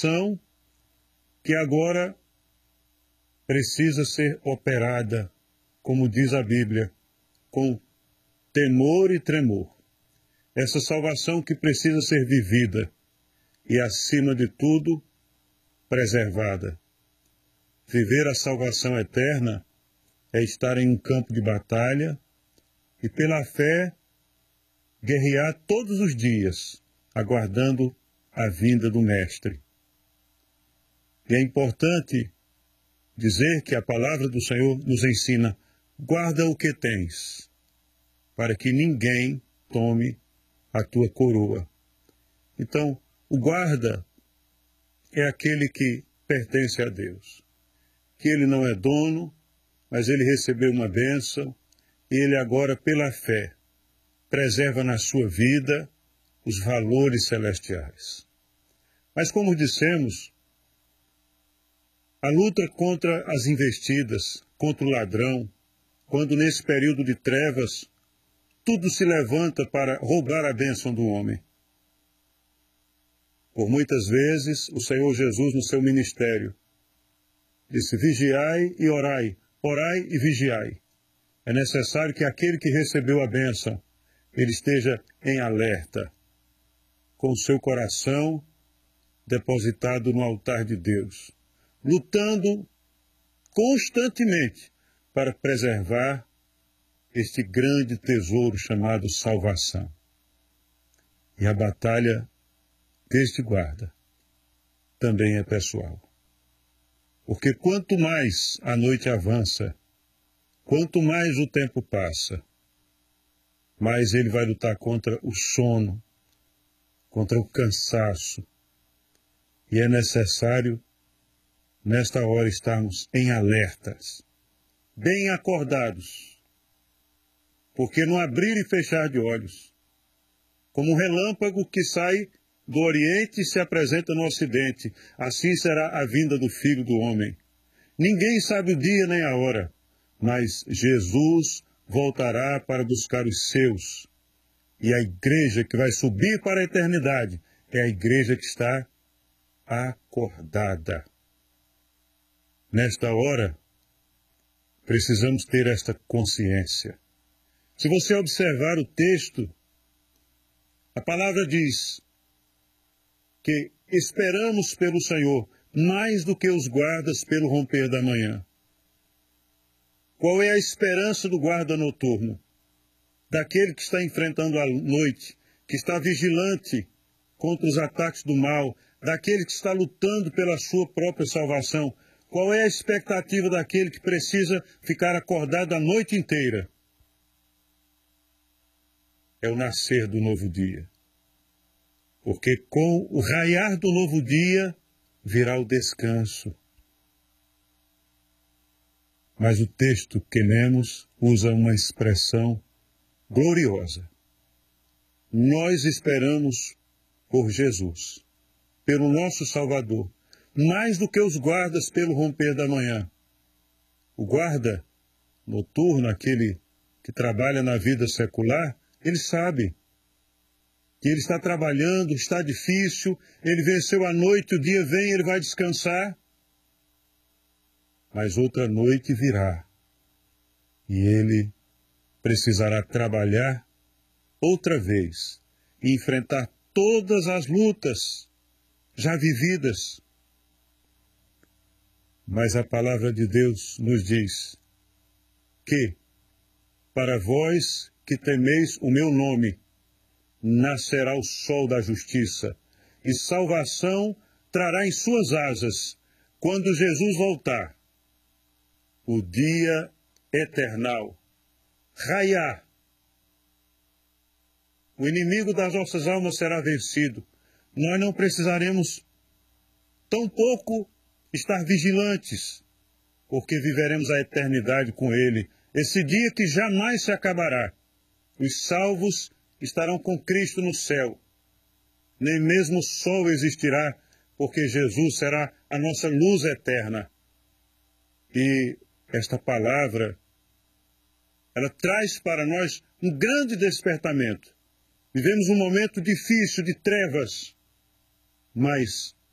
salvação que agora precisa ser operada, como diz a Bíblia, com temor e tremor. Essa salvação que precisa ser vivida e, acima de tudo, preservada. Viver a salvação eterna é estar em um campo de batalha e, pela fé, guerrear todos os dias, aguardando a vinda do Mestre. E é importante dizer que a palavra do Senhor nos ensina: guarda o que tens, para que ninguém tome a tua coroa. Então, o guarda é aquele que pertence a Deus, que ele não é dono, mas ele recebeu uma bênção e ele agora, pela fé, preserva na sua vida os valores celestiais. Mas, como dissemos, a luta contra as investidas, contra o ladrão, quando nesse período de trevas, tudo se levanta para roubar a bênção do homem. Por muitas vezes, o Senhor Jesus, no seu ministério, disse: vigiai e orai, orai e vigiai. É necessário que aquele que recebeu a bênção, ele esteja em alerta, com o seu coração depositado no altar de Deus, lutando constantemente para preservar este grande tesouro chamado salvação. E a batalha deste guarda também é pessoal. Porque quanto mais a noite avança, quanto mais o tempo passa, mais ele vai lutar contra o sono, contra o cansaço. E é necessário, nesta hora, estarmos em alertas, bem acordados, porque no abrir e fechar de olhos, como um relâmpago que sai do Oriente e se apresenta no Ocidente, assim será a vinda do Filho do Homem. Ninguém sabe o dia nem a hora, mas Jesus voltará para buscar os seus. E a igreja que vai subir para a eternidade é a igreja que está acordada. Nesta hora, precisamos ter esta consciência. Se você observar o texto, a palavra diz que esperamos pelo Senhor mais do que os guardas pelo romper da manhã. Qual é a esperança do guarda noturno? Daquele que está enfrentando a noite, que está vigilante contra os ataques do mal, daquele que está lutando pela sua própria salvação. Qual é a expectativa daquele que precisa ficar acordado a noite inteira? É o nascer do novo dia. Porque com o raiar do novo dia virá o descanso. Mas o texto que lemos usa uma expressão gloriosa. Nós esperamos por Jesus, pelo nosso Salvador, mais do que os guardas pelo romper da manhã. O guarda noturno, aquele que trabalha na vida secular, ele sabe que ele está trabalhando, está difícil, ele venceu a noite, o dia vem, ele vai descansar. Mas outra noite virá e ele precisará trabalhar outra vez e enfrentar todas as lutas já vividas. Mas a palavra de Deus nos diz que, para vós que temeis o meu nome, nascerá o sol da justiça, e salvação trará em suas asas, quando Jesus voltar, o dia eternal, raiar. O inimigo das nossas almas será vencido. Nós não precisaremos tampouco estar vigilantes, porque viveremos a eternidade com Ele. Esse dia que jamais se acabará. Os salvos estarão com Cristo no céu. Nem mesmo o sol existirá, porque Jesus será a nossa luz eterna. E esta palavra, ela traz para nós um grande despertamento. Vivemos um momento difícil de trevas, mas